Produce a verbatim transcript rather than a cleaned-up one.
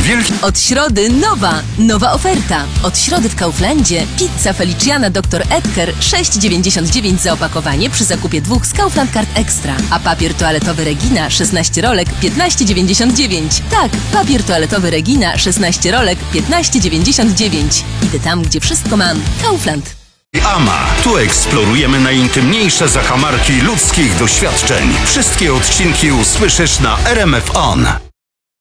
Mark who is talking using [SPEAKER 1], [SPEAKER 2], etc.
[SPEAKER 1] wielki...
[SPEAKER 2] Od środy nowa, nowa oferta. Od środy w Kauflandzie pizza Feliciana doktor Edgar sześć dziewięćdziesiąt dziewięć za opakowanie przy zakupie dwóch z Kaufland Card Extra. A papier toaletowy Regina szesnaście rolek piętnaście dziewięćdziesiąt dziewięć. Tak, papier toaletowy Regina szesnaście rolek piętnaście dziewięćdziesiąt dziewięć. Idę tam, gdzie wszystko mam. Kaufland.
[SPEAKER 1] Ama. Tu eksplorujemy najintymniejsze zakamarki ludzkich doświadczeń. Wszystkie odcinki usłyszysz na R M F On.